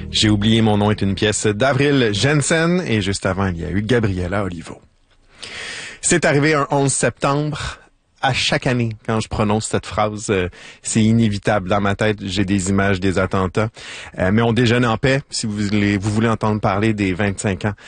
J'ai oublié mon nom est une pièce d'Avril Jensen et juste avant, il y a eu Gabriela Olivo. C'est arrivé un 11 septembre. À chaque année, quand je prononce cette phrase, c'est inévitable. Dans ma tête, j'ai des images des attentats. Mais on déjeune en paix. Si vous voulez entendre parler des 25 ans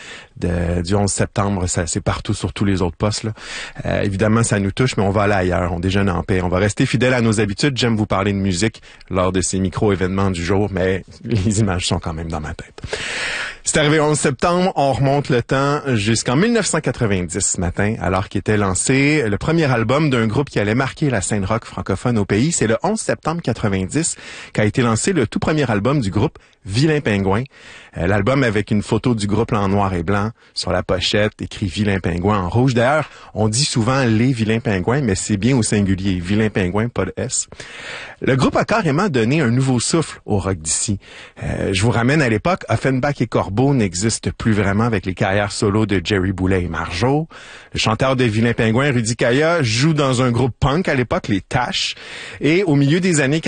du 11 septembre, ça, c'est partout sur tous les autres postes, là. Évidemment, ça nous touche, mais on va aller ailleurs. On déjeune en paix. On va rester fidèle à nos habitudes. J'aime vous parler de musique lors de ces micro-événements du jour, mais les images sont quand même dans ma tête. C'est arrivé le 11 septembre, on remonte le temps jusqu'en 1990 ce matin, alors qu'était lancé le premier album d'un groupe qui allait marquer la scène rock francophone au pays. C'est le 11 septembre 90 qu'a été lancé le tout premier album du groupe, Vilain Pingouin. L'album avec une photo du groupe en noir et blanc sur la pochette, écrit Vilain Pingouin en rouge. D'ailleurs, on dit souvent les Vilains Pingouins, mais c'est bien au singulier, Vilain Pingouin, pas de S. Le groupe a carrément donné un nouveau souffle au rock d'ici. Je vous ramène à l'époque, Offenbach et Corbeau n'existent plus vraiment avec les carrières solo de Jerry Boulet et Marjo. Le chanteur de Vilain Pingouin, Rudy Kaya, joue dans un groupe punk à l'époque, les Tash. Et au milieu des années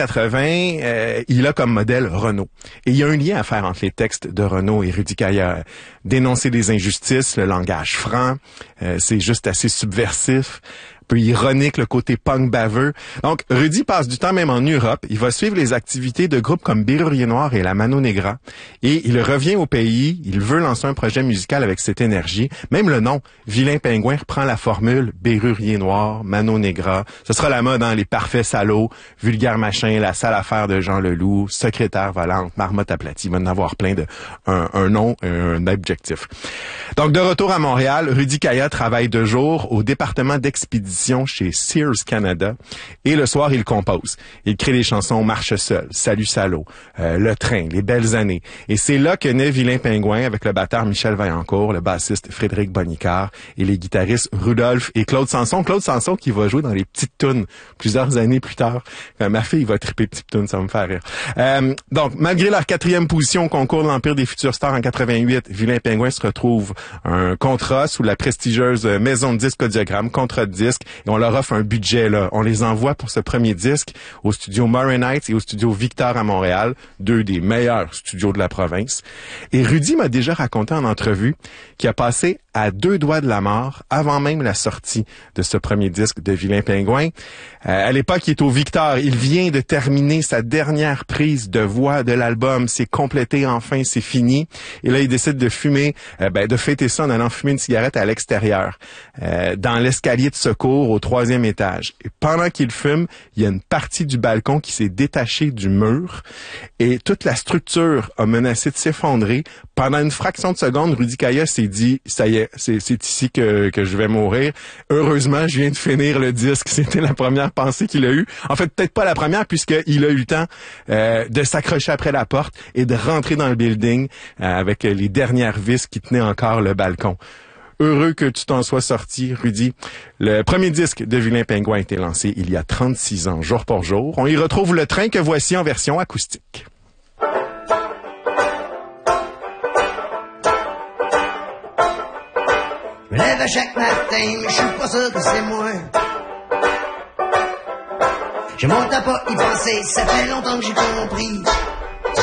80, il a comme modèle Renaud. Et il y a un lien à faire entre les textes de Renaud et Rudy Kaya. Dénoncer des injustices, le langage franc, c'est juste assez subversif. Un peu ironique, le côté punk baveux. Donc, Rudy passe du temps même en Europe. Il va suivre les activités de groupes comme Bérurier Noir et la Mano Negra. Et il revient au pays. Il veut lancer un projet musical avec cette énergie. Même le nom, Vilain Pingouin, reprend la formule Bérurier Noir, Mano Negra. Ce sera la mode, hein, les parfaits salauds, vulgaires machins, la sale affaire de Jean Leloup, secrétaire volante, marmotte aplatie. Il va en avoir plein de un nom, un objectif. Donc, de retour à Montréal, Rudy Kaya travaille de jour au département d'expédition chez Sears Canada et le soir, il compose. Il crée des chansons Marche seul, Salut salaud, Le train, Les belles années. Et c'est là que naît Vilain Pingouin avec le batteur Michel Vaillancourt, le bassiste Frédéric Bonicard et les guitaristes Rudolph et Claude Sanson. Claude Sanson qui va jouer dans les petites tounes plusieurs années plus tard. Ma fille va triper petites tounes, ça va me faire rire. Donc, malgré leur 4e position au concours de l'Empire des futurs stars en 88, Vilain Pingouin se retrouve un contrat sous la prestigieuse maison de disques Audiogramme, contrat de disque, et on leur offre un budget, là. On les envoie pour ce premier disque au studio Murray Knights et au studio Victor à Montréal, 2 des meilleurs studios de la province. Et Rudy m'a déjà raconté en entrevue qu'il a passé à 2 doigts de la mort avant même la sortie de ce premier disque de Vilain Pingouin. À l'époque, il est au Victor. Il vient de terminer sa dernière prise de voix de l'album. C'est complété, enfin, c'est fini. Et là, il décide de fumer, de fêter ça en allant fumer une cigarette à l'extérieur, dans l'escalier de secours au 3e étage. Et pendant qu'il fume, il y a une partie du balcon qui s'est détachée du mur et toute la structure a menacé de s'effondrer. Pendant une fraction de seconde, Rudy Kaya s'est dit, ça y est, c'est ici que je vais mourir. Heureusement, je viens de finir le disque. C'était la première pensée qu'il a eue. En fait, peut-être pas la première, puisqu'il a eu le temps de s'accrocher après la porte et de rentrer dans le building avec les dernières vis qui tenaient encore le balcon. Heureux que tu t'en sois sorti, Rudy. Le premier disque de Vilain Pingouin a été lancé il y a 36 ans, jour pour jour. On y retrouve Le train que voici en version acoustique. Je me lève à chaque matin, mais je suis pas sûr que c'est moi. Je monte à pas y penser, ça fait longtemps que j'ai compris